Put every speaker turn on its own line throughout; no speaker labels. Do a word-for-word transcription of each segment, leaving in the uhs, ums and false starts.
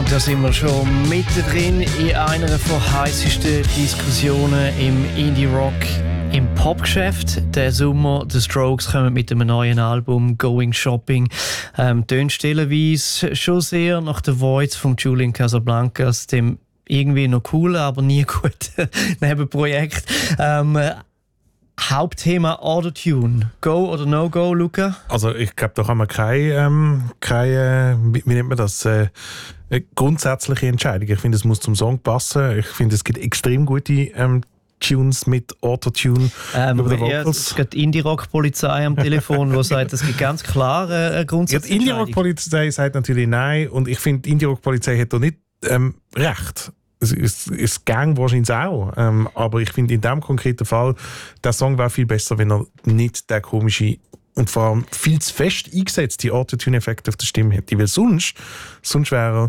Und da sind wir schon mittendrin in einer der heißesten Diskussionen im Indie-Rock im Popgeschäft. Der Sommer, The Strokes kommen mit einem neuen Album «Going Shopping». Ähm, tönt stellenweise schon sehr nach The Voids von Julian Casablancas, dem irgendwie noch coolen, aber nie guten Nebenprojekt. Ähm, Hauptthema Autotune. Go oder No Go, Luca?
Also ich glaube, da kann man keine, ähm, keine wie, wie nennt man das, äh, grundsätzliche Entscheidung. Ich finde, es muss zum Song passen. Ich finde, es gibt extrem gute ähm, Tunes mit Autotune
ähm,
über die Vocals.
Ja, es gibt die Indie-Rock-Polizei am Telefon, die sagt, es gibt ganz klare äh, Grundsatzentscheidung.
Ja, die Indie-Rock-Polizei sagt natürlich nein und ich finde, die Indie-Rock-Polizei hat da nicht ähm, recht. Es ist, ist Gang wahrscheinlich auch. Ähm, aber ich finde in diesem konkreten Fall, der Song wäre viel besser, wenn er nicht der komische und vor allem viel zu fest eingesetzte Autotune-Effekt auf der Stimme hätte. Weil sonst, sonst wäre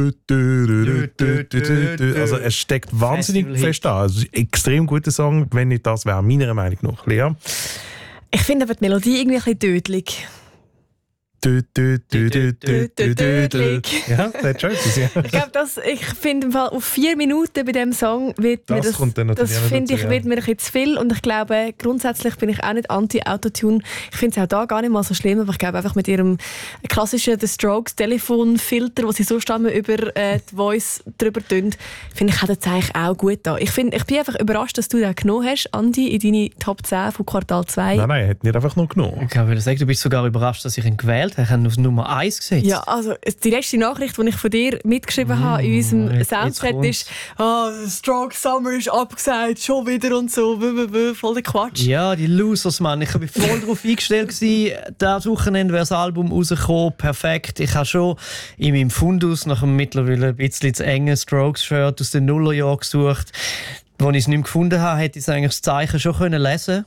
er... Also es steckt wahnsinnig
Festival
fest an. Also ein extrem guter Song, wenn nicht das wäre, meiner Meinung nach. Lea?
Ich finde aber die Melodie irgendwie ein bisschen tödlich.
Dö, dö, dö, dö, dö, dö, dö, dö. Ja, das schon etwas, ja.
Ich glaube, dass ich finde im Fall auf vier Minuten bei diesem Song wird
Das
mir das,
kommt dann natürlich
das
auch
finde
dazu,
ich
ja.
wird mir ein bisschen zu viel und ich glaube grundsätzlich bin ich auch nicht anti-Autotune. Ich finde es auch da gar nicht mal so schlimm, aber ich glaube einfach mit ihrem klassischen The Strokes Telefonfilter, wo sie so stammen über äh, die Voice drüber tun, finde ich, hat es eigentlich auch gut da. Ich, find, ich bin einfach überrascht, dass du den genommen hast, Andi, in deine Top zehn von Quartal zwei.
Nein, nein, er hat nicht einfach nur genommen.
Ich kann sagen, du bist sogar überrascht, dass ich ihn gewählt habe. Ich habe auf Nummer eins gesetzt.
Ja, also die letzte Nachricht, die ich von dir mitgeschrieben mm, habe in unserem
jetzt,
Soundset
jetzt
ist «Oh, Stroke Summer ist abgesagt, schon wieder und so, w -w -w, voll der Quatsch».
Ja, die Losers, Mann. Ich war voll darauf eingestellt. Dieses Wochenende wäre das Album rausgekommen, perfekt. Ich habe schon in meinem Fundus nach einem mittlerweile ein bisschen zu engen Strokes-Shirt aus den Nullerjahren gesucht. Als ich es nicht mehr gefunden habe, hätte ich eigentlich das Zeichen schon können lesen.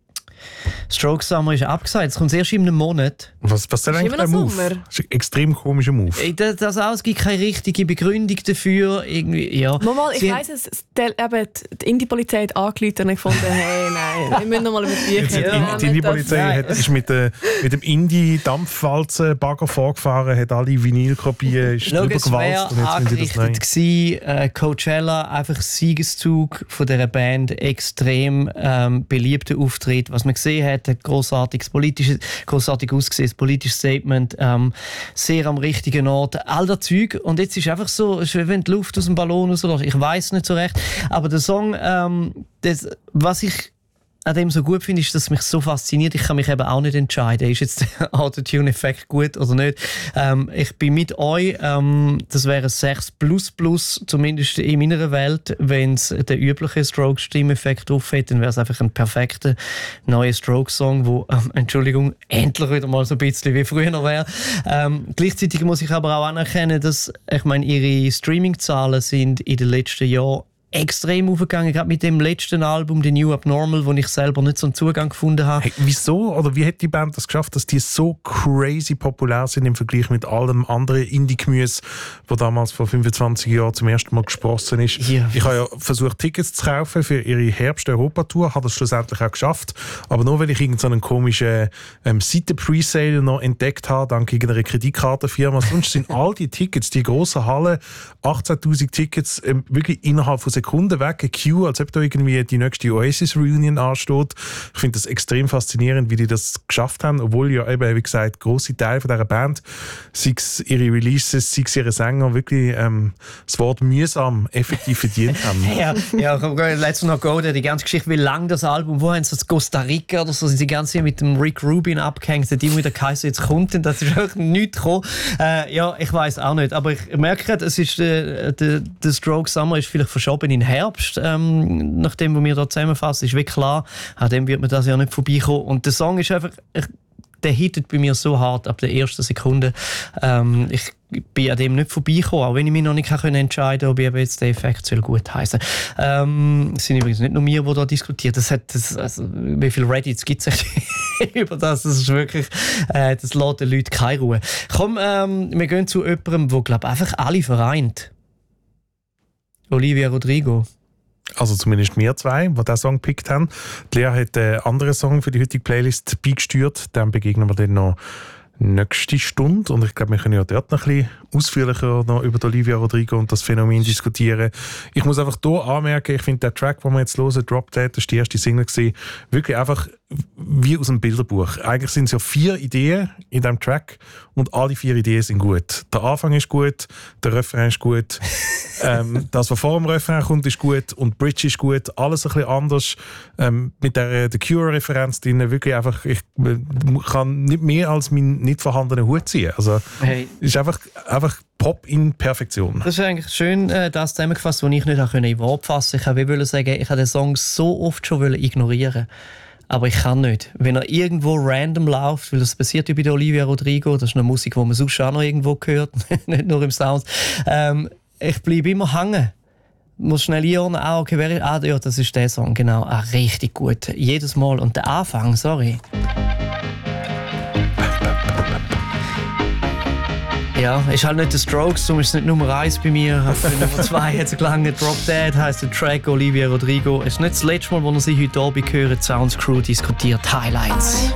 Stroke Summer ist abgesagt. Es kommt erst in einem Monat.
Was, was ist denn eigentlich der Move?
Sommer.
Das ist ein extrem komischer Move.
Das, das auch, es gibt keine richtige Begründung dafür. Irgendwie, ja.
Mal, ich
Sie
weiss es, die, eben, die Indie-Polizei hat angerufen und gefunden, hey, nein, wir müssen noch mal über die
Jetzt hat
Ja,
die Indie-Polizei hat, ist mit, äh, mit dem Indie-Dampfwalzen-Bagger vorgefahren, hat alle Vinylkopien drüber gewalzt und jetzt sind sie das neu.
Angerichtet äh, Coachella, einfach Siegeszug von dieser Band, extrem ähm, beliebter Auftritt. Was man gesehen hat, ein grossartiges politisches, grossartig ausgesehenes politisches Statement, ähm, sehr am richtigen Ort, all das Zeug. Und jetzt ist einfach so, es ist wie wenn die Luft aus dem Ballon rauslässt. Ich weiß nicht so recht, aber der Song, ähm, das, was ich an dem so gut finde, ist, dass es mich so fasziniert. Ich kann mich eben auch nicht entscheiden, ist jetzt der Autotune-Effekt gut oder nicht. Ähm, ich bin mit euch, ähm, das wäre ein sechs plus plus, zumindest in meiner Welt. Wenn es den üblichen Stroke-Stimmeffekt drauf hätte, dann wäre es einfach ein perfekter neuer Stroke-Song, wo, ähm, Entschuldigung, endlich wieder mal so ein bisschen wie früher wäre. Ähm, gleichzeitig muss ich aber auch anerkennen, dass, ich meine, ihre Streaming-Zahlen sind in den letzten Jahren extrem aufgegangen, gerade mit dem letzten Album, The New Abnormal, wo ich selber nicht so einen Zugang gefunden habe.
Hey, wieso oder wie hat die Band das geschafft, dass die so crazy populär sind im Vergleich mit allem anderen Indie-Gemüse, das damals vor fünfundzwanzig Jahren zum ersten Mal gesprossen ist?
Ja.
Ich habe ja versucht, Tickets zu kaufen für ihre Herbst-Europa-Tour, habe das schlussendlich auch geschafft, aber nur weil ich irgendeinen komischen ähm, Seiten-Presale noch entdeckt habe, dank irgendeiner Kreditkartenfirma. Sonst sind all die Tickets, die grossen Hallen, achtzehntausend Tickets, ähm, wirklich innerhalb von Sekunden weg, ein Queue, als ob da irgendwie die nächste Oasis-Reunion ansteht. Ich finde das extrem faszinierend, wie die das geschafft haben, obwohl ja eben, wie gesagt, grosse Teile von dieser Band, sei es ihre Releases, sei es ihre Sänger, wirklich ähm, das Wort mühsam effektiv verdient haben.
Ja, ja, letztes noch go, die ganze Geschichte, wie lang das Album, wo haben sie das, Costa Rica oder so, sind die ganze Zeit mit dem Rick Rubin abgehängt, die wieder geheißen, jetzt kommt und das ist einfach nichts gekommen. Äh, ja, ich weiß auch nicht, aber ich merke gerade, es ist, äh, der, der Stroke Summer ist vielleicht verschoben in den Herbst, ähm, nachdem wir hier zusammenfassen, ist wirklich klar, an dem wird man das ja nicht vorbeikommen. Und der Song ist einfach, ich, der hittet bei mir so hart ab der ersten Sekunde. Ähm, ich bin an dem nicht vorbeigekommen, auch wenn ich mich noch nicht entscheiden kann, ob ich jetzt den Effekt soll gut heißen soll. Ähm, es sind übrigens nicht nur wir, die da diskutieren. Das hat, das, also, wie viele Reddits gibt es über das? Das ist wirklich, äh, das lässt den Leuten keine Ruhe. Komm, ähm, wir gehen zu jemandem, der, glaube ich, einfach alle vereint. Olivia Rodrigo.
Also zumindest wir zwei, die diesen Song gepickt haben. Die Lea hat einen anderen Song für die heutige Playlist beigesteuert. Dem begegnen wir dann noch nächste Stunde. Und ich glaube, wir können ja dort noch ein bisschen ausführlicher noch über Olivia Rodrigo und das Phänomen diskutieren. Ich muss einfach hier anmerken, ich finde der Track, den wir jetzt hören, Drop Dead, das war die erste Single, gewesen, wirklich einfach wie aus einem Bilderbuch. Eigentlich sind es ja vier Ideen in diesem Track und alle vier Ideen sind gut. Der Anfang ist gut, der Refrain ist gut, ähm, das, was vor dem Refrain kommt, ist gut und die Bridge ist gut, alles ein bisschen anders. Ähm, mit der The Cure-Referenz drin, wirklich einfach, ich äh, kann nicht mehr als meinen nicht vorhandenen Hut ziehen. Also,
Hey.
ist einfach, einfach Pop in Perfektion.
Das ist eigentlich schön, äh, das zusammengefasst, was ich nicht in Wort fassen konnte. Ich wollte sagen, ich wollte den Song so oft schon ignorieren. Aber ich kann nicht. Wenn er irgendwo random läuft, weil das passiert ja bei der Olivia Rodrigo, das ist eine Musik, die man sonst auch noch irgendwo hört, nicht nur im Sound. Ähm, ich bleibe immer hängen. Ich muss schnell einordnen, ah, okay, wer ist, ah, ja, das ist der Song, genau. Ah, richtig gut. Jedes Mal. Und der Anfang, sorry. Ja, ist halt nicht der Strokes, darum ist es nicht Nummer eins bei mir. Für Nummer zwei hat es gelangt. Drop Dead heisst der Track Olivia Rodrigo. Es ist nicht das letzte Mal, wo wir sie heute Abend hören. Die Sounds Crew diskutiert Highlights.